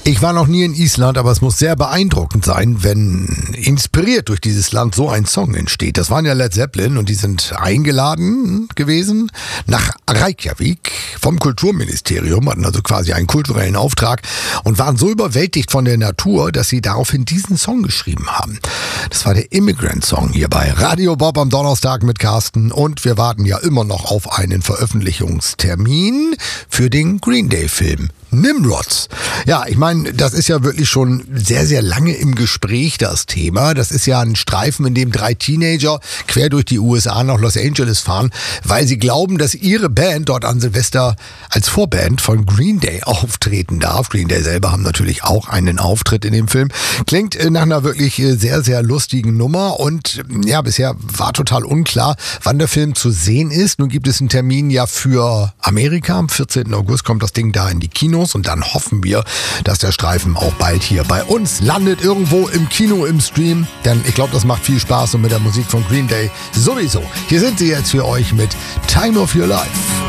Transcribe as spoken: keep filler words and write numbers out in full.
Ich war noch nie in Island, aber es muss sehr beeindruckend sein, wenn inspiriert durch dieses Land so ein Song entsteht. Das waren ja Led Zeppelin und die sind eingeladen gewesen nach Reykjavik vom Kulturministerium, hatten also quasi einen kulturellen Auftrag und waren so überwältigt von der Natur, dass sie daraufhin diesen Song geschrieben haben. Das war der Immigrant Song hier bei Radio Bob am Donnerstag mit Carsten und wir warten ja immer noch auf einen Veröffentlichungstermin für den Green Day Film Nimrods. Ja, ich meine, das ist ja wirklich schon sehr, sehr lange im Gespräch, das Thema. Das ist ja ein Streifen, in dem drei Teenager quer durch die U S A nach Los Angeles fahren, weil sie glauben, dass ihre Band dort an Silvester als Vorband von Green Day auftreten darf. Green Day selber haben natürlich auch einen Auftritt in dem Film. Klingt nach einer wirklich sehr, sehr lustigen Nummer und ja, bisher war total unklar, wann der Film zu sehen ist. Nun gibt es einen Termin ja für Amerika. Am vierzehnten August kommt das Ding da in die Kinos. Und dann hoffen wir, dass der Streifen auch bald hier bei uns landet, irgendwo im Kino, im Stream. Denn ich glaube, das macht viel Spaß und mit der Musik von Green Day sowieso. Hier sind sie jetzt für euch mit Time of Your Life.